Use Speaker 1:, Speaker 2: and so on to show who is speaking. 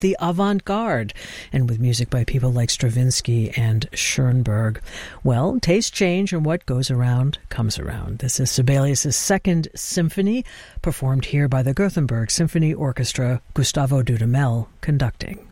Speaker 1: the avant-garde, and with music by people like Stravinsky and Schoenberg. Well, tastes change, and what goes around comes around. This is Sibelius' Second Symphony, performed here by the Gothenburg Symphony Orchestra, Gustavo Dudamel conducting.